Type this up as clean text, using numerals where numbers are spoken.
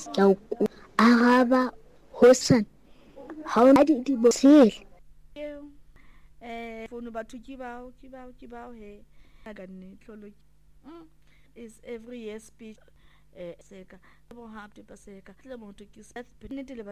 ke a o araba hosane ha o na di bosele fono batho ke bao he ka nne tlholo is every year speech seka bo hapte paseka tle motho ke nnete le